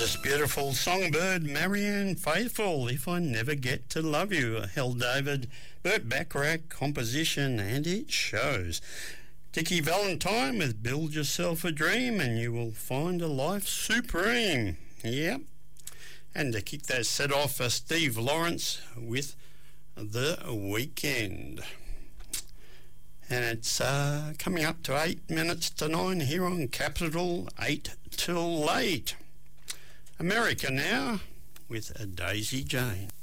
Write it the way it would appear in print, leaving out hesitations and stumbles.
Gorgeous, beautiful songbird, Marianne Faithfull, If I Never Get to Love You, a Hal David, Burt Bacharach composition, and it shows. Dickie Valentine with Build Yourself a Dream and You Will Find a Life Supreme. Yep. And to kick that set off, Steve Lawrence with The Weekend. And it's coming up to 8 minutes to 9 here on Capital 8 till late. America now with a Daisy Jane.